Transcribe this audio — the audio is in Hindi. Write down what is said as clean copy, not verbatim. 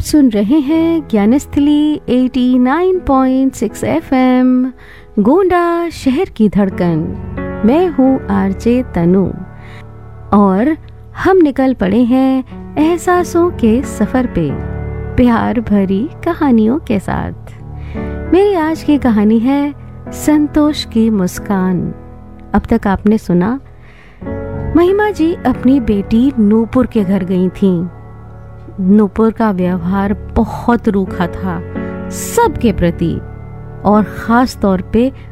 सुन रहे हैं ज्ञानस्थली 89.6 एफएम, गोंडा शहर की धड़कन। मैं हूँ आरजे तनु और हम निकल पड़े हैं एहसासों के सफर पे, प्यार भरी कहानियों के साथ। मेरी आज की कहानी है संतोष की मुस्कान। अब तक आपने सुना महिमा जी अपनी बेटी नूपुर के घर गई थीं। नूपुर का व्यवहार बहुत रूखा था सबके प्रति और खास तौर पे